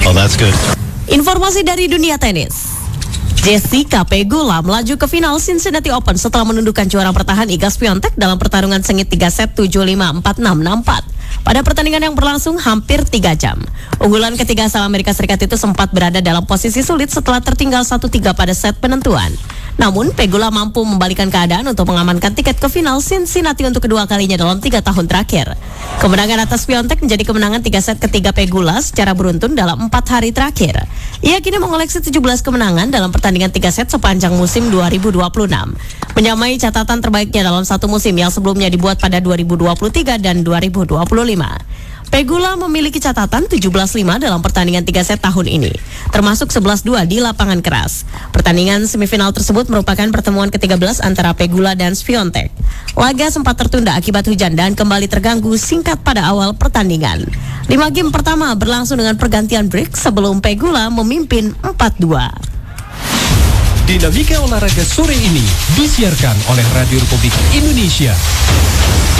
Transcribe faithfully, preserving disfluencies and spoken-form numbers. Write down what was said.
Oh, that's good. Informasi dari dunia tenis. Jessica Pegula melaju ke final Cincinnati Open setelah menundukkan juara bertahan Iga Swiatek dalam pertarungan sengit tiga set tujuh lima empat enam enam empat. Pada pertandingan yang berlangsung hampir tiga jam. Unggulan ketiga asal Amerika Serikat itu sempat berada dalam posisi sulit setelah tertinggal satu tiga pada set penentuan. Namun, Pegula mampu membalikan keadaan untuk mengamankan tiket ke final Cincinnati untuk kedua kalinya dalam tiga tahun terakhir. Kemenangan atas Swiatek menjadi kemenangan tiga set ketiga Pegula secara beruntun dalam empat hari terakhir. Ia kini mengoleksi tujuh belas kemenangan dalam pertandingan tiga set sepanjang musim dua ribu dua puluh enam. Menyamai catatan terbaiknya dalam satu musim yang sebelumnya dibuat pada dua ribu dua puluh tiga dan dua ribu dua puluh lima. Pegula memiliki catatan tujuh belas lima dalam pertandingan tiga set tahun ini, termasuk sebelas dua di lapangan keras. Pertandingan semifinal tersebut merupakan pertemuan ke-tiga belas antara Pegula dan Swiatek. Laga sempat tertunda akibat hujan dan kembali terganggu singkat pada awal pertandingan. Lima game pertama berlangsung dengan pergantian break sebelum Pegula memimpin empat dua. Dinamika olahraga sore ini disiarkan oleh Radio Republik Indonesia.